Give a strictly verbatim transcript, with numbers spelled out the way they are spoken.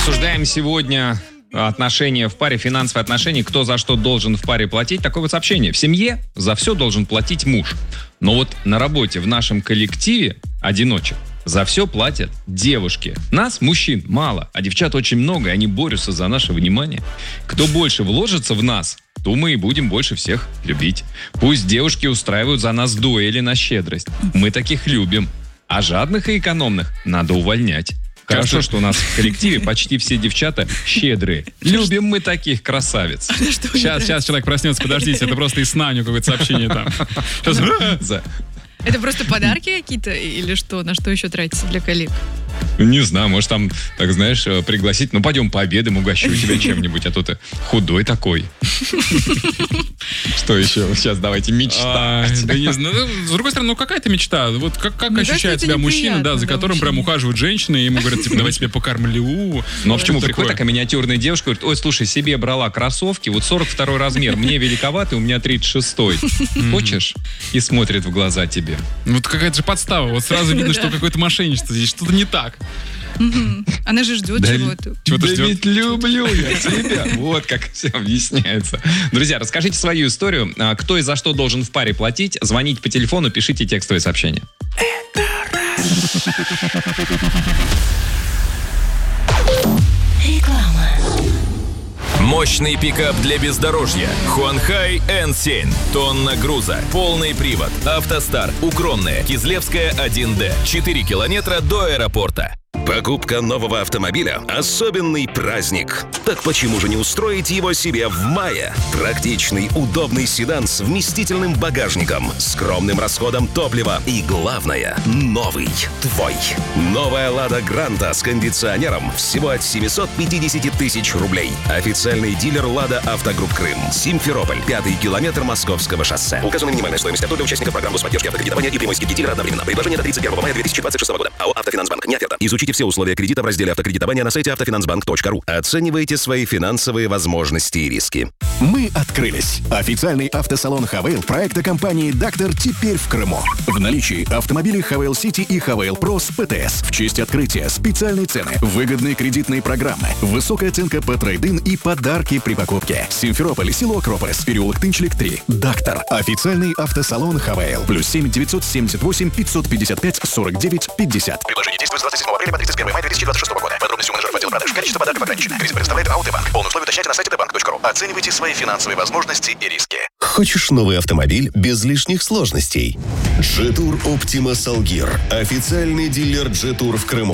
Обсуждаем сегодня отношения в паре, финансовые отношения, кто за что должен в паре платить. Такое вот сообщение. В семье за все должен платить муж. Но вот на работе в нашем коллективе одиночек за все платят девушки. Нас, мужчин, мало, а девчат очень много, и они борются за наше внимание. Кто больше вложится в нас, то мы и будем больше всех любить. Пусть девушки устраивают за нас дуэли на щедрость. Мы таких любим. А жадных и экономных надо увольнять. Хорошо, что у нас в коллективе почти все девчата щедрые. Любим мы таких красавиц. Сейчас, сейчас человек проснется, подождите, это просто из сна у него какое-то сообщение там. Сейчас. Это просто подарки какие-то или что? На что еще тратится для коллег? Не знаю, может там, так знаешь, пригласить. Ну, пойдем пообедаем, угощу тебя чем-нибудь, а то ты худой такой. Что еще? Сейчас давайте мечтать. Да не знаю. С другой стороны, ну какая-то мечта. Вот как ощущает себя мужчина, да, за которым прям ухаживают женщины, и ему говорят, типа, давай тебя покормлю. Ну а почему? Приходит такая миниатюрная девушка, говорит, ой, слушай, себе брала кроссовки, вот сорок второй размер, мне великоватый, у меня тридцать шестой. Хочешь? И смотрит в глаза тебе. Вот какая-то же подстава. Вот сразу видно, что какое-то мошенничество здесь, что-то не так. Она же ждет да, чего-то. Чего-то да ждет. Ведь люблю я тебя. Вот как все объясняется. Друзья, расскажите свою историю. Кто и за что должен в паре платить? Звоните по телефону, пишите текстовые сообщения. Реклама. Мощный пикап для бездорожья. Хуанхай эн семь. Тонна груза. Полный привод. Автостар. Укромная. Кизлевская один дэ. четыре километра до аэропорта. Покупка нового автомобиля – особенный праздник. Так почему же не устроить его себе в мае? Практичный, удобный седан с вместительным багажником, скромным расходом топлива и, главное, новый твой. Новая «Лада Гранта» с кондиционером всего от семьсот пятьдесят тысяч рублей. Официальный дилер «Лада Автогрупп Крым». Симферополь, пятый километр Московского шоссе. Указана минимальная стоимость авто для участников программы поддержки автокредитования и прямой скидки дилера одновременно. Предложение до тридцать первого мая две тысячи двадцать шестого года. АО «Автофинансбанк». Не оферта. Изучите все условия кредита в разделе автокредитования на сайте автофинансбанк точка ру. Оценивайте свои финансовые возможности и риски. Мы открылись. Официальный автосалон «Хавейл» проекта компании «Дактор» теперь в Крыму. В наличии автомобили «Хавейл Сити» и «Хавейл Про» с ПТС. В честь открытия специальные цены, выгодные кредитные программы, высокая оценка по трейд-ин и подарки при покупке. Симферополь, село Акрополис, переулок Тынчлик три. «Дактор». Официальный автосалон «Хавейл». Плюс семь девятьсот семьдесят восемь пятьсот пятьдесят пять сорок девять пятьдесят. Предложение действует с двадцать седьмого апреля по тридцать первого мая две тысячи двадцать шестого года. Подробности у менеджеров отдела продаж. Количество подарков ограничено. Кредит предоставляет АОТБанк. Полные условия уточняйте на сайте тэ банк точка ру. Оценивайте свои финансовые возможности и риски. Хочешь новый автомобиль без лишних сложностей? Джетур Оптима Салгир. Официальный дилер Джетур в Крыму.